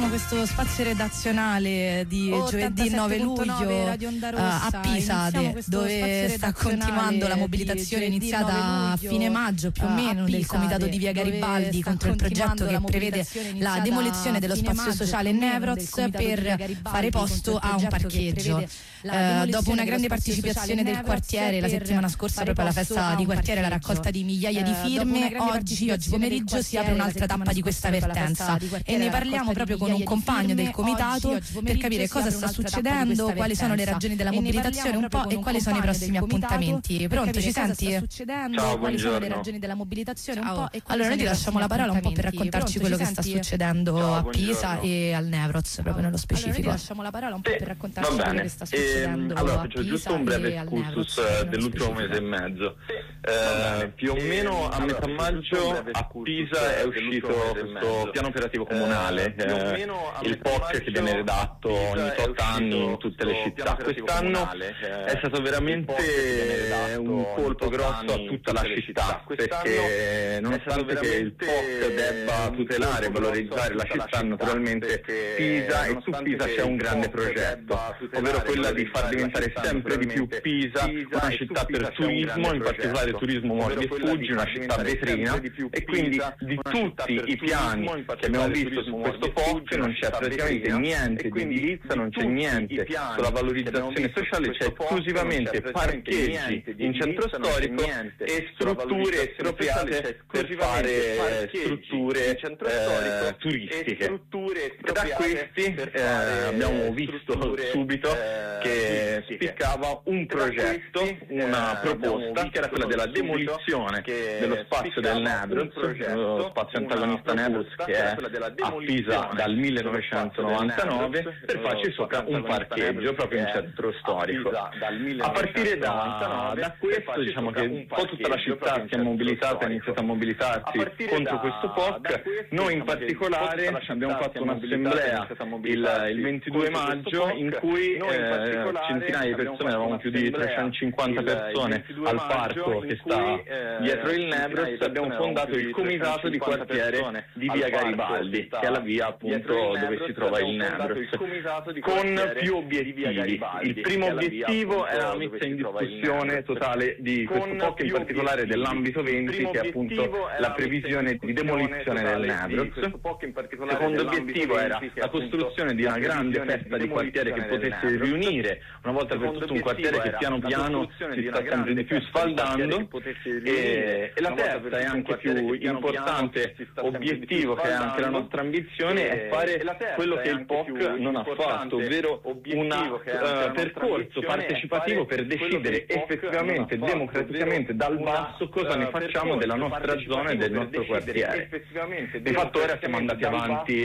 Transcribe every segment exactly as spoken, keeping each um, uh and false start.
iniziamo questo spazio redazionale di giovedì nove luglio uh, a Pisa, de, dove sta continuando la mobilitazione iniziata a fine maggio più o meno del comitato di Via Garibaldi contro il progetto che prevede la demolizione dello spazio sociale Nevroz per fare posto a un parcheggio. Uh, dopo una grande partecipazione del quartiere la settimana scorsa, proprio alla festa di quartiere, la raccolta di migliaia di firme, oggi, oggi pomeriggio si apre un'altra tappa di questa vertenza e ne parliamo proprio con un compagno del comitato per capire cosa sta succedendo, quali sono le ragioni della mobilitazione un po' e quali sono i prossimi appuntamenti. Pronto, ci senti? Ciao, quali sono le ragioni della mobilitazione un po' e allora noi ti lasciamo la parola un po' per raccontarci quello che sta succedendo Ciao, a Pisa e al Nevroz proprio nello specifico. Allora, noi ti lasciamo la parola un po' per raccontarci eh, quello che sta succedendo. Ehm, allora a faccio Pisa giusto un breve e al excursus Nevroz, dell'ultimo mese e mezzo. Eh, più o meno a metà maggio a Pisa è uscito questo piano operativo comunale, eh, il P O C che viene redatto ogni tot anni in tutte le città. Quest'anno è stato veramente un colpo grosso a tutta la città, perché nonostante che il P O C debba tutelare e valorizzare la città, naturalmente Pisa, e su Pisa c'è un grande progetto, ovvero quella di far diventare sempre di più Pisa una città per turismo, in particolare turismo mordi e fuggi, una città vetrina, e quindi di tutti i piani che abbiamo visto su questo P O C non c'è praticamente niente di edilizia, non c'è niente sulla valorizzazione sociale, c'è esclusivamente parcheggi in centro storico e strutture espropriate per fare strutture eh, turistiche. E da questi eh, abbiamo visto subito che spiccava un progetto, una proposta che era quella della demolizione dello spazio del Nevroz, lo spazio antagonista Nevroz che è a Pisa dal millenovecentonovantanove, per farci sopra un parcheggio proprio in centro storico. A partire da, da questo, diciamo che un po' tutta la città si è mobilitata, ha iniziato a mobilitarsi contro questo P O C. Noi in particolare abbiamo fatto un'assemblea il, il ventidue maggio in cui eh, centinaia di persone, eravamo più di trecentocinquanta persone al parco che sta dietro il Nevroz, abbiamo fondato il comitato di quartiere di Via Garibaldi, che è la via appunto dove si trova il Nevroz, con più obiettivi. Il primo obiettivo era la messa in discussione totale di questo P O C, in particolare dell'ambito venti, che è appunto la previsione di demolizione del Nevroz. Il secondo obiettivo era la costruzione di una grande festa di quartiere che potesse riunire una volta per tutto un quartiere che piano piano si sta sempre di più sfaldando, e, e la terza e anche più importante obiettivo, che è anche la nostra ambizione, è fare quello che il P O C non ha fatto, ovvero un uh, percorso partecipativo per decidere effettivamente, democraticamente dal basso cosa ne facciamo della nostra zona e del nostro quartiere. Di fatto ora siamo andati avanti,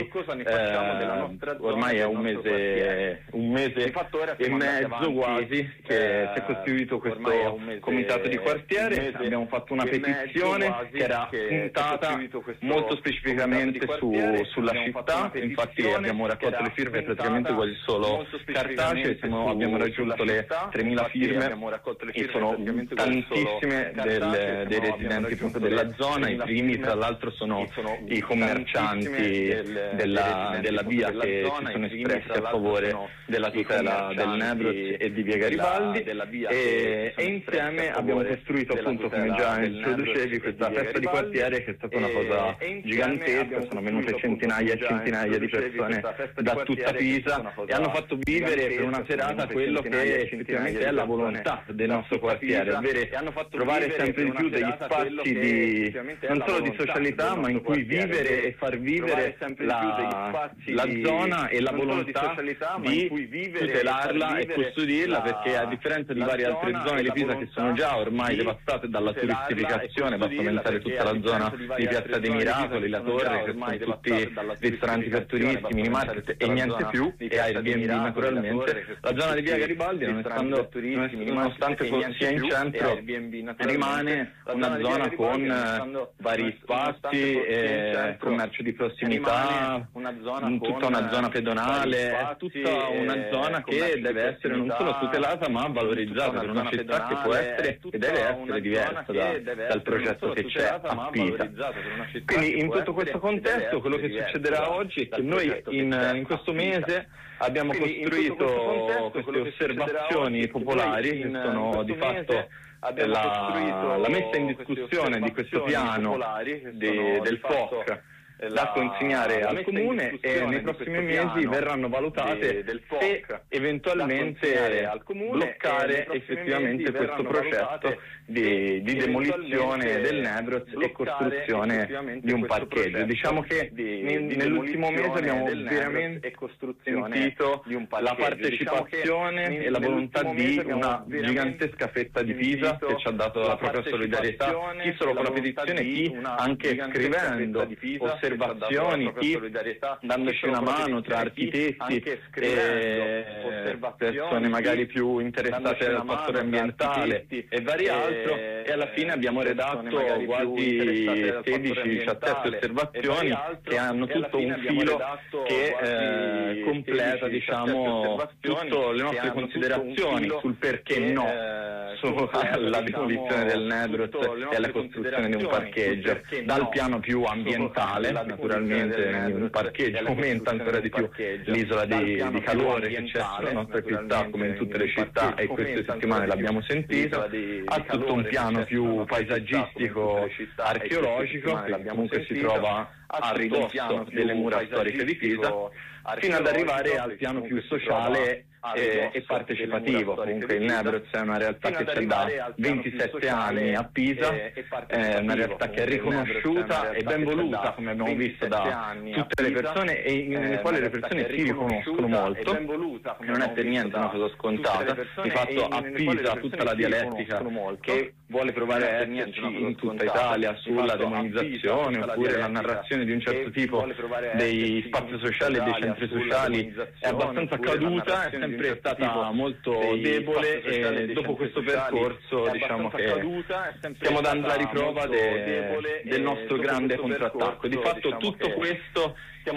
eh, ormai è un mese, un mese e mezzo quasi che si è costituito questo comitato di quartiere. Abbiamo fatto una petizione che era puntata molto specificamente su, sulla città, infatti abbiamo raccolto le firme praticamente quasi solo cartacee, siamo, abbiamo raggiunto le tremila firme e sono tantissime del, dei residenti proprio della zona. I primi tra l'altro sono i commercianti della, della via che si sono espressi a favore della tutela del Nevroz e di Via Garibaldi, e, e insieme abbiamo costruito appunto, come già introducevi, questa festa di quartiere che è stata una cosa gigantesca. Sono venute centinaia e centinaia di persone da tutta Pisa e hanno fatto vivere per una serata quello che effettivamente è la volontà del nostro quartiere, ovvero trovare sempre di più degli spazi di, non solo di socialità, ma in cui vivere e far vivere la, la zona e la volontà di tutelarla e custodirla, perché a differenza di varie altre zone di Pisa che sono già ormai devastate dalla turistificazione, basta pensare tutta la zona di Piazza dei Miracoli, la Torre, che sono tutti ristoranti per turisti, mini market e niente più, e Airbnb naturalmente. La zona di Via Garibaldi, nonostante, nonostante sia in centro, rimane una zona con vari spazi, eh, commercio di prossimità, tutta una zona pedonale, è tutta una zona che deve essere non solo tutelata ma valorizzata per una città che può essere e deve essere diversa da, dal progetto che c'è a Pisa. Quindi in tutto questo contesto quello che succederà oggi è che noi in, in questo mese abbiamo costruito queste osservazioni popolari che sono di fatto la, la messa in discussione di questo piano di, del F O C da consegnare al Comune, e nei prossimi mesi verranno valutate se eventualmente bloccare effettivamente questo progetto di, di demolizione del Nevroz e costruzione di un parcheggio. Diciamo che nell'ultimo mese abbiamo veramente sentito la partecipazione e la volontà di una gigantesca fetta di Pisa che ci ha dato la propria solidarietà, chi solo con la petizione, chi anche scrivendo osservazioni, chi dandoci una mano tra architetti e persone magari più interessate al fattore ambientale e vari altri, e alla fine abbiamo redatto quasi sedici diciassette osservazioni che hanno tutto un filo che eh, completa diciamo tutte le nostre considerazioni sul perché no alla demolizione del Nevroz e alla costruzione di un parcheggio, dal piano più ambientale. Naturalmente un parcheggio aumenta ancora di più l'isola di, di calore che c'è sulla nostra città, come in tutte le città, e queste settimane l'abbiamo sentito, ha tutto un piano più paesaggistico, archeologico, che comunque si trova a ridosso delle mura storiche di Pisa, fino ad arrivare al piano più sociale e, e partecipativo. Comunque il Nevroz è una realtà che c'è da ventisette anni a Pisa, è una realtà che è riconosciuta e ben voluta, come abbiamo visto, da tutte le persone, e nelle quali le persone si riconoscono molto, e non è per niente una cosa scontata. Di fatto a Pisa tutta la dialettica che vuole provare a esserci in tutta Italia sulla demonizzazione oppure la narrazione di un certo tipo dei spazi sociali e dei centri sociali è abbastanza caduta, è sempre stata molto debole, e dopo questo percorso diciamo che stiamo dando la riprova de, del nostro grande contrattacco. Di fatto tutto questo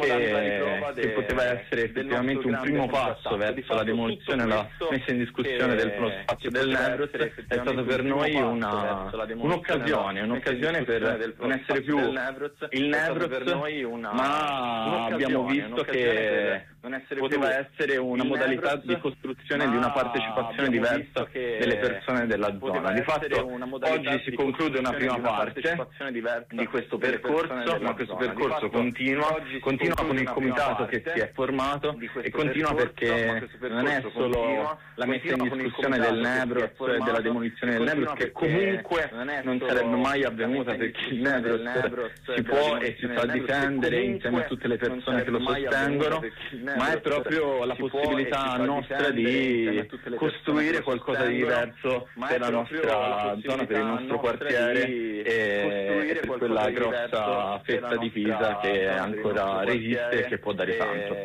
che, che poteva essere effettivamente un primo passo verso la demolizione e la messa in discussione del spazio del Nevroz è stato per noi una, un'occasione, un'occasione per non essere più il Nevroz, ma abbiamo visto che poteva essere una modalità di costruzione di una partecipazione diversa delle persone della zona. Di fatto oggi si conclude una prima parte di questo percorso, ma questo percorso continua, continua con il comitato che si è formato, e continua perché non è solo la messa in discussione del Nevroz e della demolizione del Nevroz, che comunque non sarebbe mai avvenuta, perché il Nevroz si può e si sa difendere insieme a tutte le persone che lo sostengono, ma è proprio la possibilità nostra di costruire qualcosa di diverso per la nostra zona, per il nostro quartiere e per quella grossa fetta di Pisa che ancora resiste e che può dare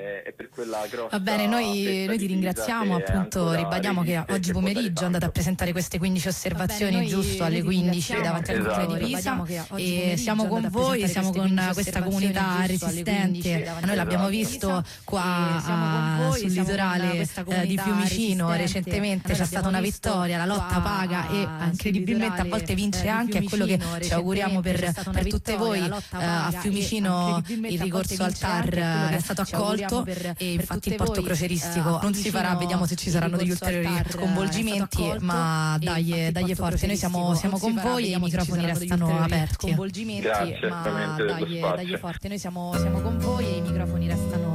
tanto. Va bene, noi, noi ti ringraziamo, appunto ribadiamo che oggi pomeriggio andate a presentare queste quindici osservazioni, bene, giusto alle quindici davanti al esatto. Comune di Pisa, e siamo con voi, siamo con questa comunità resistente. Noi l'abbiamo visto qua a, sul litorale eh, di Fiumicino recentemente, c'è stata una vittoria, la lotta paga e incredibilmente a volte vince anche, è quello che ci auguriamo per, per tutte voi. Eh, a Fiumicino il ricorso al T A R è stato accolto e infatti il porto croceristico non si farà, vediamo se ci saranno degli ulteriori sconvolgimenti, ma dai, dai forte, noi siamo, siamo con voi e i microfoni restano aperti. Grazie, ma dai, dai forte, noi siamo, siamo con voi e i microfoni restano